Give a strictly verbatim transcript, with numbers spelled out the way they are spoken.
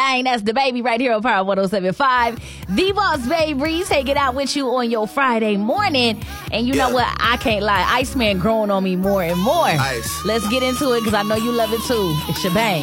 Shebang. That's the baby right here on Power one oh seven point five. The Boss Babe Reese hanging out with you on your Friday morning. And you know Yeah. what? I can't lie. Iceman growing on me more and more. Ice. Let's get into it because I know you love it too. It's Shebang.